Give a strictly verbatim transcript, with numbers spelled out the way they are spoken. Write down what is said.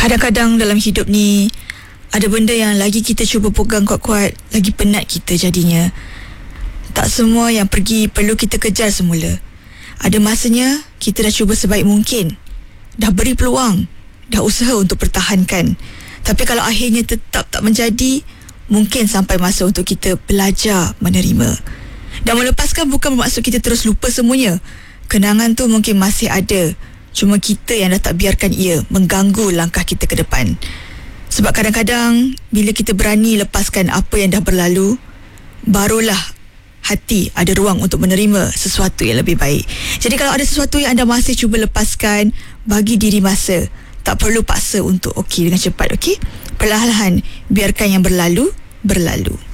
Kadang-kadang dalam hidup ni ada benda yang lagi kita cuba pegang kuat-kuat, lagi penat kita jadinya. Tak semua yang pergi perlu kita kejar semula. Ada masanya kita dah cuba sebaik mungkin, dah beri peluang, dah usaha untuk pertahankan. Tapi kalau akhirnya tetap tak menjadi, mungkin sampai masa untuk kita belajar menerima. Dan melepaskan bukan bermaksud kita terus lupa semuanya. Kenangan tu mungkin masih ada, cuma kita yang dah tak biarkan ia mengganggu langkah kita ke depan. Sebab kadang-kadang bila kita berani lepaskan apa yang dah berlalu, barulah hati ada ruang untuk menerima sesuatu yang lebih baik. Jadi kalau ada sesuatu yang anda masih cuba lepaskan, bagi diri masa. Tak perlu paksa untuk okey dengan cepat, okey? Perlahan-lahan biarkan yang berlalu berlalu.